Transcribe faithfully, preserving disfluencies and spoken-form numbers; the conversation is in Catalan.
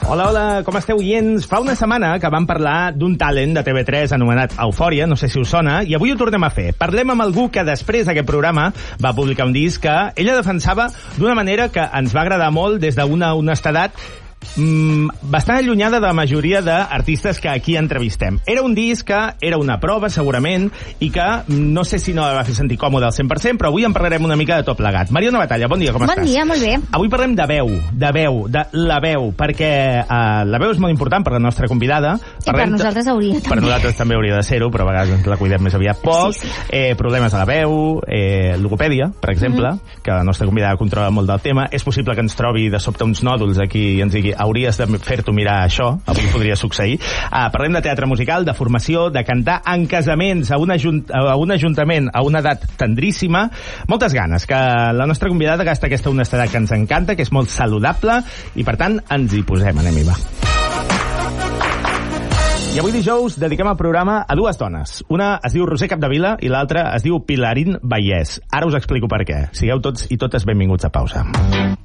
Hola, hola, com esteu, oients? Fa una setmana que vam parlar d'un talent de T V tres anomenat Eufòria, no sé si us sona, i avui ho tornem a fer. Parlem amb algú que després d'aquest programa va publicar un disc que ella defensava d'una manera que ens va agradar molt des d'una honestedat Mm, bastant allunyada de la majoria d'artistes que aquí entrevistem. Era un disc que era una prova, segurament, i que no sé si no la va fer sentir còmode al cent per cent, però avui en parlarem una mica de tot plegat. Mariona Batalla, bon dia, com bon estàs? Bon dia, molt bé. Avui parlem de veu, de veu, de la veu, perquè uh, la veu és molt important per la nostra convidada. I per nosaltres hauria també. Per nosaltres també hauria de ser-ho, però a vegades ens la cuidem més aviat poc. Sí, sí. Eh, problemes a la veu, eh, logopèdia, per exemple, mm-hmm. que la nostra convidada controla molt del tema. És possible que ens trobi de sobte uns nòduls aquí i ens digui hauries de fer-t'ho mirar això, avui podria succeir. Uh, parlem de teatre musical, de formació, de cantar en casaments a un, ajunt, a un ajuntament a una edat tendríssima. Moltes ganes, que la nostra convidada gasta aquesta honestedat que ens encanta, que és molt saludable, i per tant ens hi posem, anem-hi, va. I avui dijous dediquem el programa a dues dones. Una es diu Roser Capdevila i l'altra es diu Pilarín Vallès. Ara us explico per què. Sigueu tots i totes benvinguts a Pausa.